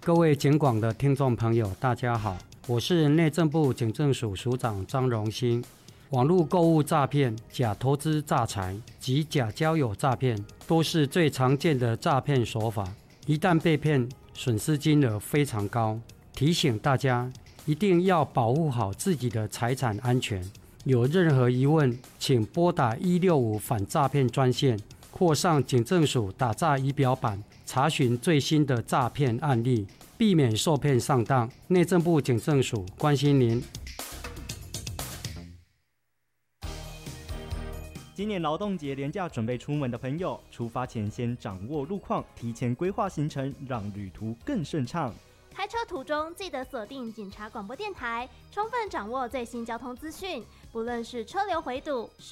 各位警广的听众朋友，大家好，我是内政部警政署署长张荣兴。网络购物诈骗、假投资诈财及假交友诈骗都是最常见的诈骗手法，一旦被骗，损失金额非常高。提醒大家一定要保护好自己的财产安全。有任何疑问，请拨打165反诈骗专线，或上警政署打诈仪表板查询最新的诈骗案例，避免受骗上当。内政部警政署关心您。 今年劳动节连假准备出门的朋友，出发前先掌握路况，提前规划行程，让旅途更顺畅。 开车途中记得锁定警察广播电台，充分掌握最新交通资讯，不论是车流回堵、